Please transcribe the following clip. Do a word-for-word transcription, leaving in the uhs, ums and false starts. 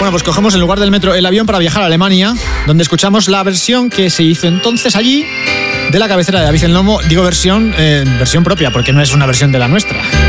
Bueno, pues cogemos en lugar del metro el avión para viajar a Alemania, donde escuchamos la versión que se hizo entonces allí de la cabecera de David el Nomo. Digo versión, eh, versión propia, porque no es una versión de la nuestra.